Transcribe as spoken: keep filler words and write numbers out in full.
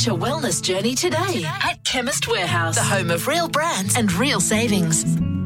Launch a wellness journey today at Chemist Warehouse, the home of real brands and real savings.